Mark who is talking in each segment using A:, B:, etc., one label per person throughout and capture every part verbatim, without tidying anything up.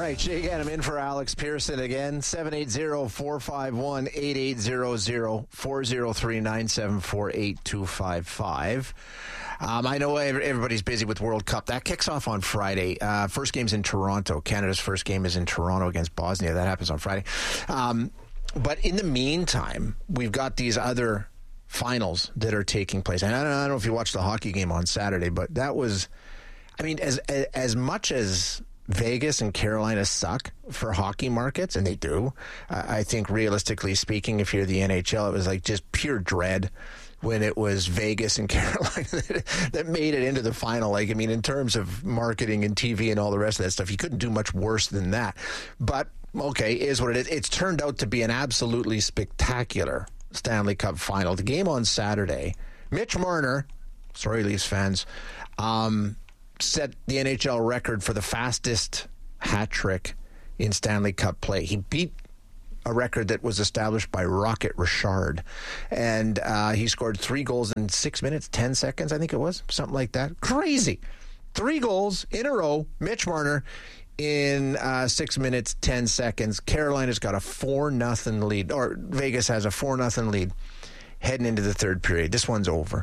A: right, Jake Adam in for Alex Pearson again. seven eight zero, four five one, eight eight zero zero, four zero three, nine seven four, eight two five five. Um, I know everybody's busy with World Cup. That kicks off on Friday. Uh, first game's in Toronto. Canada's first game is in Toronto against Bosnia. That happens on Friday. Um, but in the meantime, we've got these other finals that are taking place. And I don't, I don't know if you watched the hockey game on Saturday, but that was, I mean, as as much as Vegas and Carolina suck for hockey markets, and they do, uh, I think realistically speaking, if you're the N H L, it was like just pure dread when it was Vegas and Carolina that made it into the final. Like, I mean, in terms of marketing and T V and all the rest of that stuff, you couldn't do much worse than that. But, okay, is what it is. It's turned out to be an absolutely spectacular Stanley Cup final. The game on Saturday, Mitch Marner, sorry, Leafs fans, um, set the N H L record for the fastest hat trick in Stanley Cup play. He beat a record that was established by Rocket Richard, and uh, he scored three goals in six minutes, ten seconds, I think it was, something like that. Crazy. Three goals in a row, Mitch Marner, in uh, six minutes, ten seconds. Carolina's got a four nothing lead, or Vegas has a four nothing lead heading into the third period. This one's over.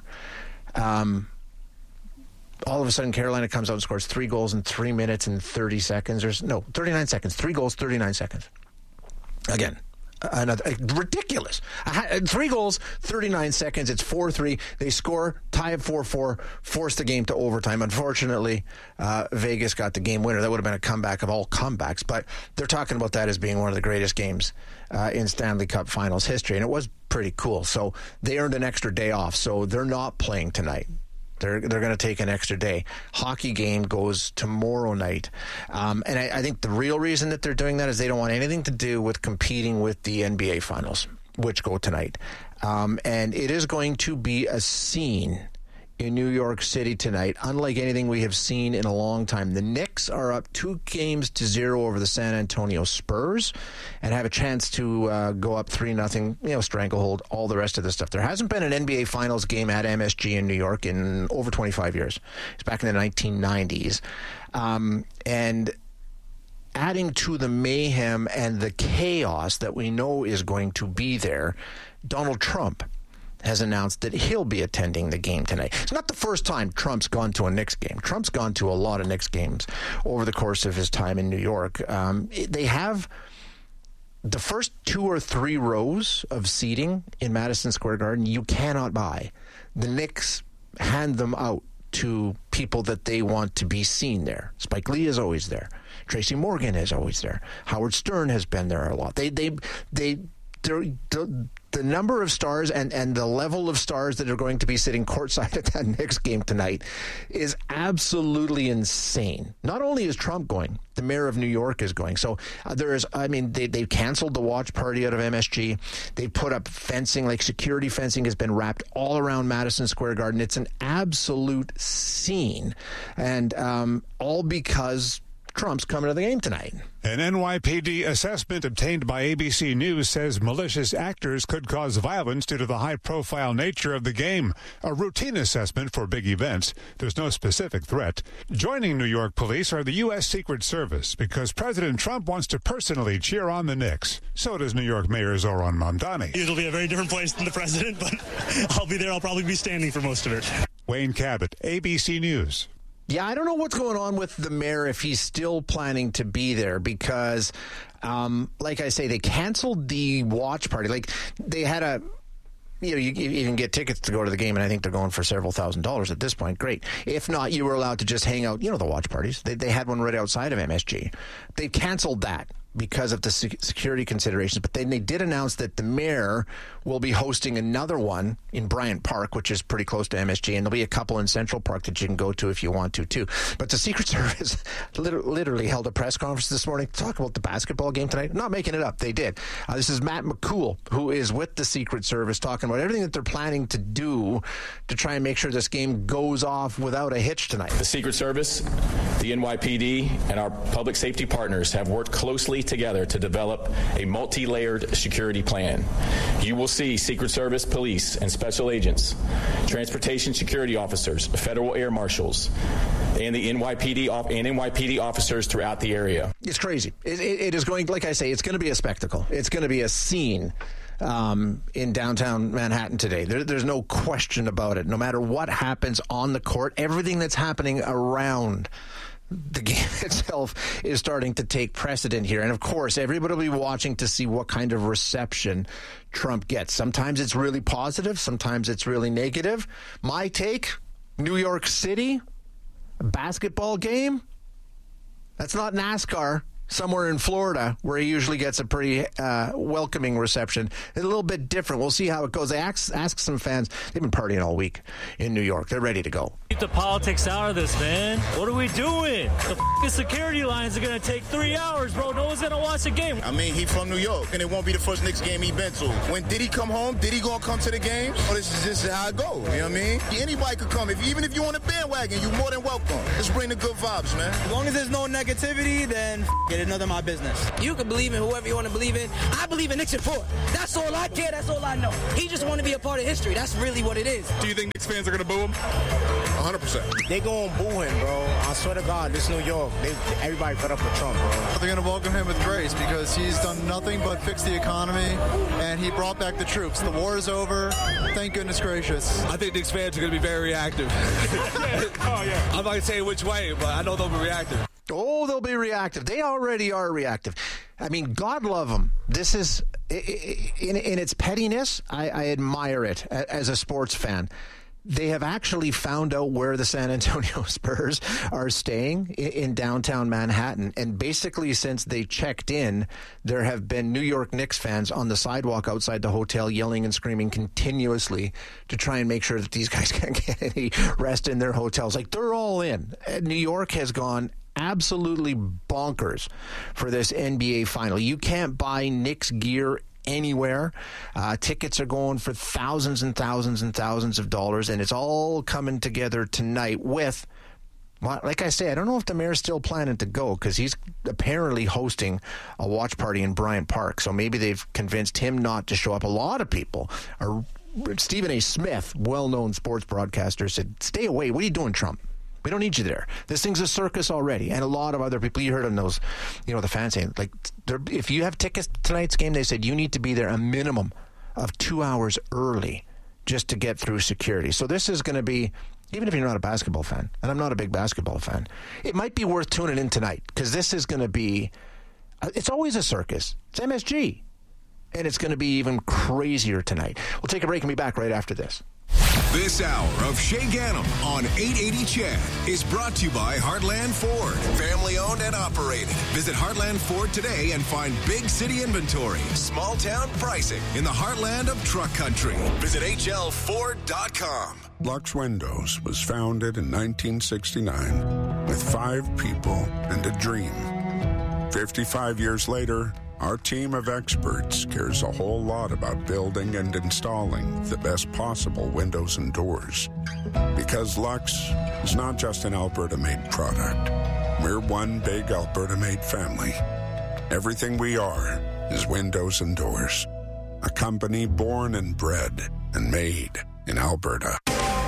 A: Um, all of a sudden, Carolina comes out and scores three goals in three minutes and thirty seconds. Or no, thirty-nine seconds. Three goals, thirty-nine seconds. Again, another uh, ridiculous. Uh, three goals, thirty-nine seconds. It's four three. They score, tie at four four, force the game to overtime. Unfortunately, uh, Vegas got the game winner. That would have been a comeback of all comebacks, but they're talking about that as being one of the greatest games uh, in Stanley Cup Finals history, and it was pretty cool. So they earned an extra day off, so they're not playing tonight. They're they're going to take an extra day. Hockey game goes tomorrow night. Um, and I, I think the real reason that they're doing that is they don't want anything to do with competing with the N B A Finals, which go tonight. Um, and it is going to be a scene in New York City tonight, unlike anything we have seen in a long time. The Knicks are up two games to zero over the San Antonio Spurs and have a chance to uh, go up three nothing, you know, stranglehold, all the rest of the stuff. There hasn't been an N B A Finals game at M S G in New York in over twenty-five years. It's back in the nineteen nineties. Um, and adding to the mayhem and the chaos that we know is going to be there, Donald Trump has announced that he'll be attending the game tonight. It's not the first time Trump's gone to a Knicks game. Trump's gone to a lot of Knicks games over the course of his time in New York. Um, they have the first two or three rows of seating in Madison Square Garden you cannot buy. The Knicks hand them out to people that they want to be seen there. Spike Lee is always there. Tracy Morgan is always there. Howard Stern has been there a lot. They, they, they, they're, the, the number of stars and, and the level of stars that are going to be sitting courtside at that Knicks game tonight is absolutely insane. Not only is Trump going, the mayor of New York is going. So uh, there is, I mean, they, they've canceled the watch party out of M S G. They put up fencing, like security fencing has been wrapped all around Madison Square Garden. It's an absolute scene. And um, all because Trump's coming to the game tonight.
B: An N Y P D assessment obtained by A B C News says malicious actors could cause violence due to the high-profile nature of the game. A routine assessment for big events. There's no specific threat. Joining New York police are the U S Secret Service because President Trump wants to personally cheer on the Knicks. So does New York Mayor Zoran Mamdani.
C: It'll be a very different place than the president, but I'll be there. I'll probably be standing for most of it.
B: Wayne Cabot, A B C News.
A: Yeah, I don't know what's going on with the mayor if he's still planning to be there because, um, like I say, they canceled the watch party. Like, they had a, you know, you, you can get tickets to go to the game, and I think they're going for several thousand dollars at this point. Great. If not, you were allowed to just hang out, you know, the watch parties. They, they had one right outside of M S G. They canceled that because of the security considerations. But then they did announce that the mayor will be hosting another one in Bryant Park, which is pretty close to M S G, and there'll be a couple in Central Park that you can go to if you want to, too. But the Secret Service literally held a press conference this morning to talk about the basketball game tonight. I'm not making it up. They did. Uh, this is Matt McCool, who is with the Secret Service, talking about everything that they're planning to do to try and make sure this game goes off without a hitch tonight.
D: The Secret Service, the N Y P D, and our public safety partners have worked closely together to develop a multi-layered security plan. You will see Secret Service, police, and special agents, transportation security officers, federal air marshals, and the N Y P D and N Y P D officers throughout the area.
A: It's crazy. It, it, it is going, like I say, it's going to be a spectacle. It's going to be a scene um, in downtown Manhattan today. There, there's no question about it. No matter what happens on the court, everything that's happening around the game itself is starting to take precedent here. And of course, everybody will be watching to see what kind of reception Trump gets. Sometimes it's really positive. Sometimes it's really negative. My take, New York City, a basketball game, that's not NASCAR. Somewhere in Florida, where he usually gets a pretty uh, welcoming reception. It's a little bit different. We'll see how it goes. I ask, ask some fans. They've been partying all week in New York. They're ready to go.
E: Keep the politics out of this, man. What are we doing? The f***ing security lines are going to take three hours, bro. No one's going to watch the game.
F: I mean, he's from New York, and it won't be the first Knicks game he's been to. When did he come home? Did he going to come to the games? Oh, this is just how it goes. You know what I mean? Anybody could come. If, even if you on a bandwagon, you're more than welcome. Let's bring the good vibes, man.
G: As long as there's no negativity, then f- it. It's none of my business.
H: You can believe in whoever you want to believe in. I believe in Knicks and Ford. That's all I care. That's all I know. He just want to be a part of history. That's really what it is.
F: Do you think Knicks fans are going to boo him? one hundred percent.
G: They going to boo him, bro. I swear to God, this New York, they, everybody cut up with Trump, bro.
I: They're going to welcome him with grace because he's done nothing but fix the economy, and he brought back the troops. The war is over. Thank goodness gracious.
J: I think Knicks fans are going to be very reactive.
C: Oh, yeah.
J: I'm not going to say which way, but I know they'll be reactive.
A: Oh, they'll be reactive. They already are reactive. I mean, God love them. This is, in, in its pettiness, I, I admire it as a sports fan. They have actually found out where the San Antonio Spurs are staying in, in downtown Manhattan. And basically, since they checked in, there have been New York Knicks fans on the sidewalk outside the hotel yelling and screaming continuously to try and make sure that these guys can't get any rest in their hotels. Like, they're all in. New York has gone absolutely bonkers for this N B A final. You can't buy Knicks gear anywhere. Uh, tickets are going for thousands and thousands and thousands of dollars, and it's all coming together tonight with, well, like I say, I don't know if the mayor's still planning to go because he's apparently hosting a watch party in Bryant Park, so maybe they've convinced him not to show up. A lot of people are. Stephen A. Smith, well-known sports broadcaster, said, stay away. What are you doing, Trump? We don't need you there. This thing's a circus already. And a lot of other people, you heard on those, you know, the fans saying, like, if you have tickets to tonight's game, they said you need to be there a minimum of two hours early just to get through security. So this is going to be, even if you're not a basketball fan, and I'm not a big basketball fan, it might be worth tuning in tonight because this is going to be, it's always a circus. It's M S G. And it's going to be even crazier tonight. We'll take a break and be back right after this.
K: This hour of Shay Gannam on eight eighty C H E D is brought to you by Heartland Ford. Family owned and operated. Visit Heartland Ford today and find big city inventory, small town pricing in the heartland of truck country. Visit H L Ford dot com.
L: Lux Windows was founded in nineteen sixty-nine with five people and a dream. fifty-five years later, our team of experts cares a whole lot about building and installing the best possible windows and doors. Because Lux is not just an Alberta-made product. We're one big Alberta-made family. Everything we are is windows and doors. A company born and bred and made in Alberta.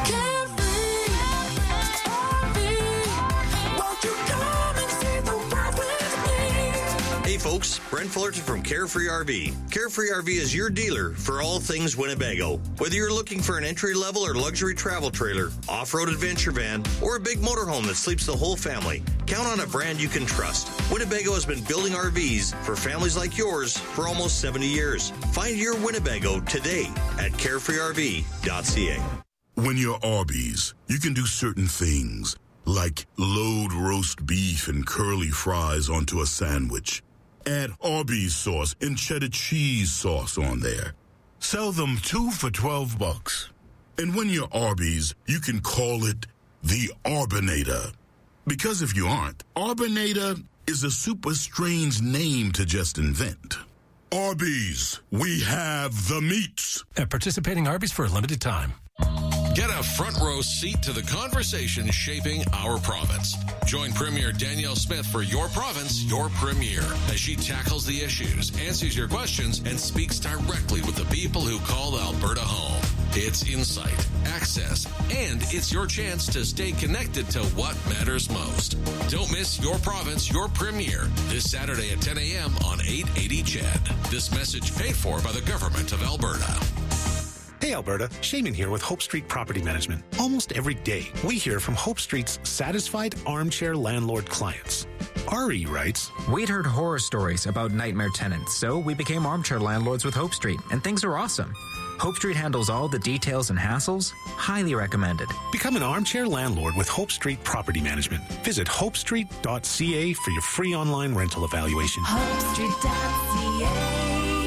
M: Hey folks, Brent Fullerton from Carefree R V. Carefree R V is your dealer for all things Winnebago. Whether you're looking for an entry-level or luxury travel trailer, off-road adventure van, or a big motorhome that sleeps the whole family, count on a brand you can trust. Winnebago has been building R Vs for families like yours for almost seventy years. Find your Winnebago today at carefree r v dot c a.
N: When you're Arby's, you can do certain things, like load roast beef and curly fries onto a sandwich. Add Arby's sauce and cheddar cheese sauce on there. Sell them two for twelve bucks. And when you're Arby's, you can call it the Arbinator. Because if you aren't, Arbinator is a super strange name to just invent. Arby's, we have the meats.
O: At participating Arby's for a limited time. Get a front row seat to the conversation shaping our province. Join Premier Danielle Smith for Your Province, Your Premier, as she tackles the issues, answers your questions, and speaks directly with the people who call Alberta home. It's insight, access, and it's your chance to stay connected to what matters most. Don't miss Your Province, Your Premier this Saturday at ten a.m. on eight eighty C H E D. This message paid for by the Government of Alberta.
P: Hey Alberta, Shaman here with Hope Street Property Management. Almost every day, we hear from Hope Street's satisfied armchair landlord clients. Ari writes,
Q: We'd heard horror stories about nightmare tenants, so we became armchair landlords with Hope Street, and things are awesome. Hope Street handles all the details and hassles. Highly recommended.
P: Become an armchair landlord with Hope Street Property Management. Visit hope street dot c a for your free online rental evaluation.
R: hope street dot c a.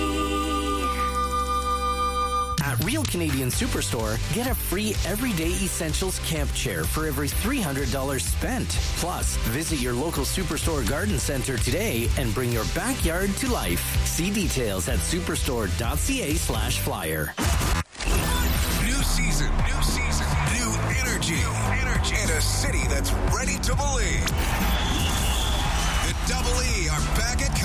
S: At Real Canadian Superstore, get a free Everyday Essentials camp chair for every three hundred dollars spent. Plus, visit your local Superstore garden center today and bring your backyard to life. See details at superstore dot c a slash flyer.
K: New season, new season, new energy, energy, and a city that's ready to believe. The Double E are back at